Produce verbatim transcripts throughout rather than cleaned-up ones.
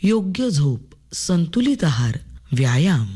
योग्य झोप, संतुलित आहार, व्यायाम,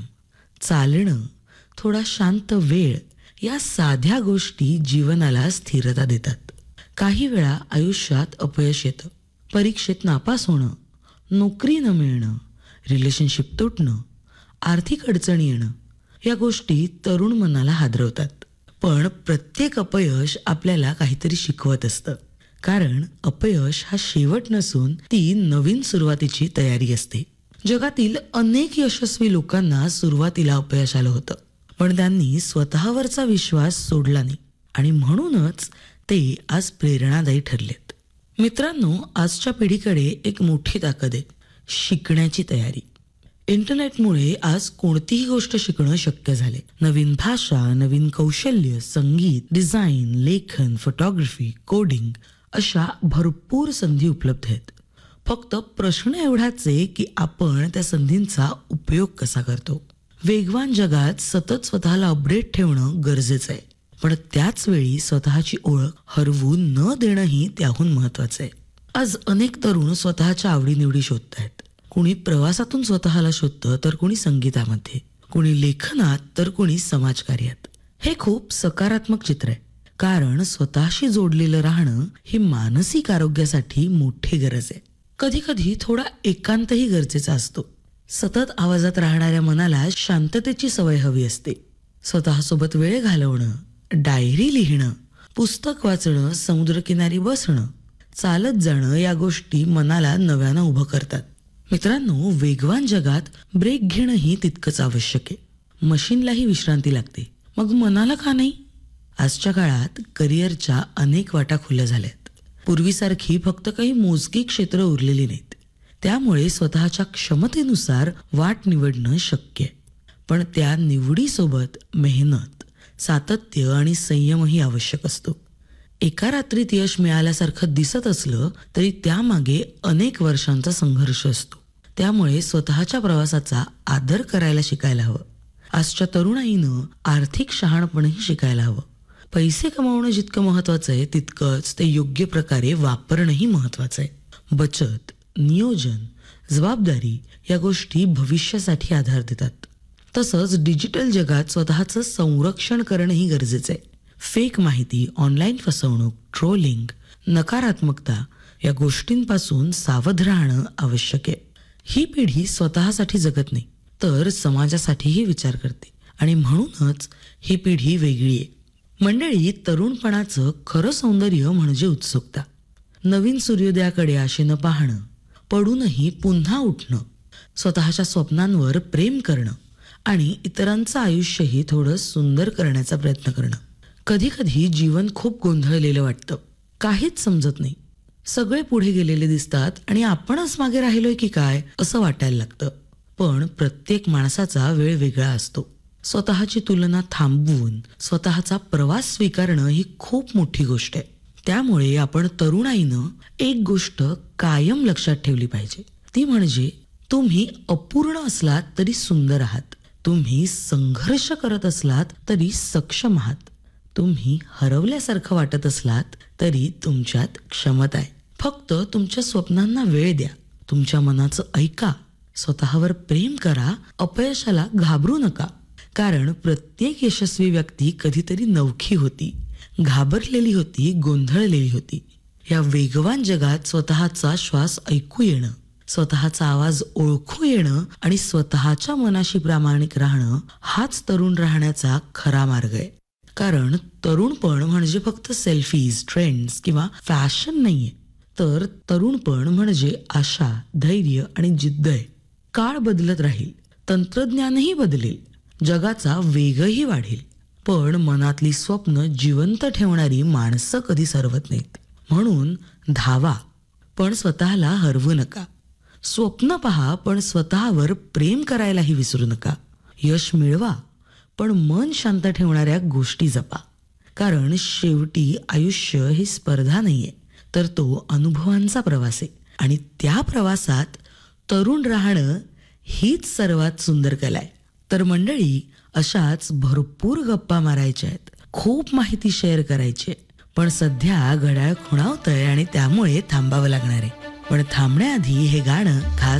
चालणं, थोडा शांत वेळ या साध्या गोष्टी जीवनाला स्थिरता देतात. काही वेळा आयुष्यात अपयश येतं, परीक्षेत नापास होणं, नोकरी न मिळणं, रिलेशनशिप तुटणं, आर्थिक अडचणी येणं या गोष्टी तरुण मनाला हादरवतात. पण प्रत्येक अपयश आपल्याला काहीतरी शिकवत असतं, कारण अपयश हा शेवट नसून ती नवीन सुरुवातीची तयारी असते. जगातील अनेक यशस्वी लोकांना सुरुवातीला अपयश आलं होतं, पण त्यांनी स्वतःवरचा विश्वास सोडला नाही आणि म्हणूनच ते आज प्रेरणादायी ठरलेत. मित्रांनो, आजच्या पिढीकडे एक मोठी ताकद आहे, शिकण्याची तयारी. इंटरनेटमुळे आज कोणतीही गोष्ट शिकणं शक्य झाले. नवीन भाषा, नवीन कौशल्य, संगीत, डिझाईन, लेखन, फोटोग्राफी, कोडिंग अशा भरपूर संधी उपलब्ध आहेत. फक्त प्रश्न एवढाच आहे की आपण त्या संधींचा उपयोग कसा करतो. वेगवान जगात सतत स्वतःला अपडेट ठेवणं गरजेचं आहे, पण त्याच वेळी स्वतःची ओळख हरवू न देणंही त्याहून महत्वाचं आहे. आज अनेक तरुण स्वतःच्या आवडीनिवडी शोधत आहेत. कुणी प्रवासातून स्वतःला शोधतं, तर कुणी संगीतामध्ये, कुणी लेखनात, तर कुणी समाजकार्यात. हे खूप सकारात्मक चित्र आहे, कारण स्वतःशी जोडलेलं राहणं ही मानसिक आरोग्यासाठी मोठी गरज आहे. कधी कधी थोडा एकांतही गरजेचा असतो. सतत आवाजात राहणाऱ्या मनाला शांततेची सवय हवी असते. स्वतःसोबत वेळ घालवणं, डायरी लिहिणं, पुस्तक वाचणं, समुद्रकिनारी बसणं, चालत जाणं या गोष्टी मनाला नव्यानं उभं करतात. मित्रांनो, वेगवान जगात ब्रेक घेणंही तितकंच आवश्यक आहे. मशीनलाही विश्रांती लागते, मग मनाला का नाही? आजच्या काळात करिअरच्या अनेक वाटा खुल्या झाल्यात. पूर्वीसारखी फक्त काही मोजकी क्षेत्र उरलेली नाहीत. त्यामुळे स्वतःच्या क्षमतेनुसार वाट निवडणं शक्य आहे. पण त्या निवडीसोबत मेहनत, सातत्य आणि संयमही आवश्यक असतो. एका रात्रीत यश मिळाल्यासारखं दिसत असलं तरी त्यामागे अनेक वर्षांचा संघर्ष असतो. त्यामुळे स्वतःच्या प्रवासाचा आदर करायला शिकायला हवं. आजच्या तरुणाईनं आर्थिक शहाणपणही शिकायला हवं. पैसे कमावणं जितकं महत्वाचं आहे, तितकंच ते योग्य प्रकारे वापरणंही महत्वाचं आहे. बचत, नियोजन, जबाबदारी या गोष्टी भविष्यासाठी आधार देतात. तसंच डिजिटल जगात स्वतःचं संरक्षण करणंही गरजेचं आहे. फेक माहिती, ऑनलाईन फसवणूक, ट्रोलिंग, नकारात्मकता या गोष्टींपासून सावध राहणं आवश्यक आहे. ही पिढी स्वतःसाठी जगत नाही, तर समाजासाठीही विचार करते आणि म्हणूनच ही पिढी वेगळी आहे. मंडळी, तरुणपणाचं खरं सौंदर्य म्हणजे उत्सुकता. नवीन सूर्योदयाकडे आशेनं पाहणं, पडूनही पुन्हा उठणं, स्वतःच्या स्वप्नांवर प्रेम करणं आणि इतरांचं आयुष्यही थोडं सुंदर करण्याचा प्रयत्न करणं. कधी कधी जीवन खूप गोंधळलेलं वाटतं, काहीच समजत नाही. सगळे पुढे गेलेले दिसतात आणि आपणच मागे राहिलोय की काय असं वाटायला लागतं. पण प्रत्येक माणसाचा वेळ वेगळा असतो. स्वतःची तुलना थांबवून स्वतःचा प्रवास स्वीकारणं ही खूप मोठी गोष्ट आहे. त्यामुळे आपण तरुणाईनं एक गोष्ट कायम लक्षात ठेवली पाहिजे, ती म्हणजे तुम्ही अपूर्ण असलात तरी सुंदर आहात. तुम्ही संघर्ष करत असलात तरी सक्षम आहात. तुम्ही हरवल्यासारखं वाटत असलात तरी तुमच्यात क्षमता आहे. फक्त तुमच्या स्वप्नांना वेळ द्या, तुमच्या मनाचं ऐका, स्वतःवर प्रेम करा, अपयशाला घाबरू नका. कारण प्रत्येक यशस्वी व्यक्ती कधीतरी नवखी होती, घाबरलेली होती, गोंधळलेली होती. या वेगवान जगात स्वतःचा श्वास ऐकू येणं, स्वतःचा आवाज ओळखू येणं आणि स्वतःच्या मनाशी प्रामाणिक राहणं हाच तरुण राहण्याचा खरा मार्ग आहे. कारण तरुणपण म्हणजे फक्त सेल्फीज, ट्रेंड्स किंवा फॅशन नाहीये, तर तरुणपण म्हणजे आशा, धैर्य आणि जिद्द आहे. काळ बदलत राहील, तंत्रज्ञानही बदलेल, जगाचा वेगही वाढेल, पण मनातली स्वप्न जिवंत ठेवणारी माणसं कधी सरवत नाहीत. म्हणून धावा, पण स्वतःला हरवू नका. स्वप्न पहा, पण स्वतःवर प्रेम करायलाही विसरू नका. यश मिळवा, पण मन शांत ठेवणाऱ्या गोष्टी जपा. कारण शेवटी आयुष्य ही स्पर्धा नाहीये, तर तो अनुभवांचा प्रवास आहे. आणि त्या प्रवासात तरुण राहणं हीच सर्वात सुंदर कला आहे. तर मंडळी, अशाच भरपूर गप्पा मारायच्या आहेत, खूप माहिती शेअर करायची आहे, पण सध्या घड्याळ खुणावतंय आणि त्यामुळे थांबावं लागणार आहे. पण थांबण्याआधी हे गाणं खास